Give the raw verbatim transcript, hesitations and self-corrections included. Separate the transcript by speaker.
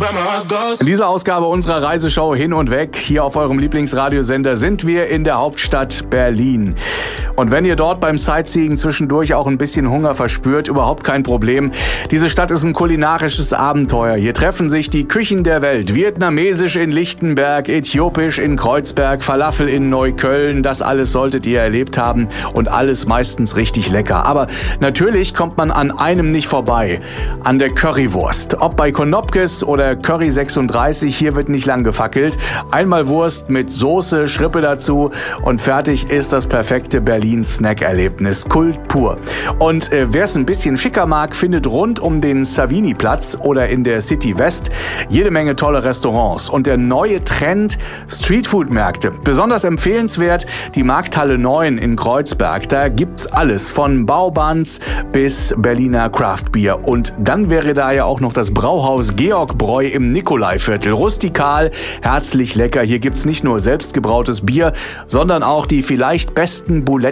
Speaker 1: In dieser Ausgabe unserer Reiseshow Hin und Weg, hier auf eurem Lieblingsradiosender, sind wir in der Hauptstadt Berlin. Und wenn ihr dort beim Sightseeing zwischendurch auch ein bisschen Hunger verspürt, überhaupt kein Problem. Diese Stadt ist ein kulinarisches Abenteuer. Hier treffen sich die Küchen der Welt. Vietnamesisch in Lichtenberg, äthiopisch in Kreuzberg, Falafel in Neukölln. Das alles solltet ihr erlebt haben und alles meistens richtig lecker. Aber natürlich kommt man an einem nicht vorbei. An der Currywurst. Ob bei Konopkes oder Curry sechsunddreißig, hier wird nicht lang gefackelt. Einmal Wurst mit Soße, Schrippe dazu und fertig ist das perfekte Berlin-Snack-Erlebnis. Kult pur. Und äh, wer es ein bisschen schicker mag, findet rund um den Savini-Platz oder in der City West jede Menge tolle Restaurants. Und der neue Trend Streetfood-Märkte. Besonders empfehlenswert die Markthalle neun in Kreuzberg. Da gibt's alles von Baubands bis Berliner Craftbier. Und dann wäre da ja auch noch das Brauhaus Georg Bräu im Nikolaiviertel. Rustikal, herzlich lecker. Hier gibt's nicht nur selbstgebrautes Bier, sondern auch die vielleicht besten Buletten